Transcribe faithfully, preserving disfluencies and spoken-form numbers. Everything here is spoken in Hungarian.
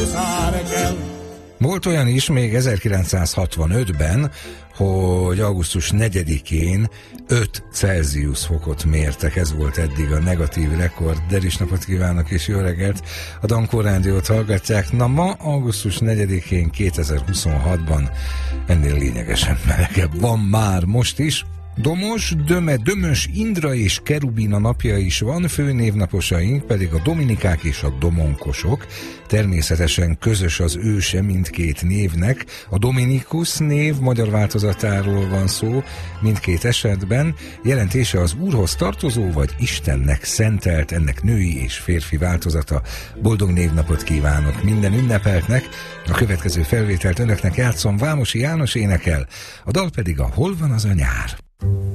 Volt olyan is még ezerkilencszázhatvanötben, hogy augusztus negyedikén öt Celsius fokot mértek, ez volt eddig a negatív rekord. Deris napot kívánok és jó reggelt! A Dankó Rádiót hallgatják. Na ma, augusztus negyedikén kétezer-huszonhatban ennél lényegesen melegebb van már most is. Domos, Döme, Dömös, Indra és Kerubina napja is van, főnévnaposaink pedig a Dominikák és a Domonkosok. Természetesen közös az őse mindkét névnek. A Dominikus név magyar változatáról van szó mindkét esetben. Jelentése az Úrhoz tartozó vagy Istennek szentelt, ennek női és férfi változata. Boldog névnapot kívánok minden ünnepeltnek. A következő felvételt önöknek játszom, Vámosi János énekel, a dal pedig a Hol van az a nyár?